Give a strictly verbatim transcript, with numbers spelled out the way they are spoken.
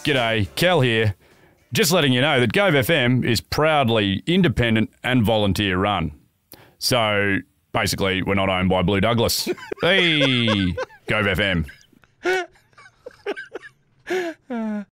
G'day, Kel here. Just letting you know that Gove F M is proudly independent and volunteer run. So, basically, we're not owned by Blue Douglas. Hey, Gove F M.